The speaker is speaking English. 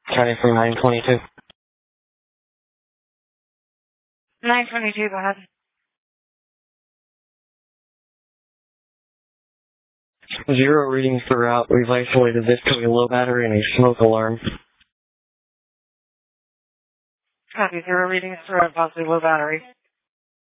Starting from 922. 922, go ahead. Zero readings throughout. We've isolated this to a low battery and a smoke alarm. Copy, 0 readings throughout, possibly low battery.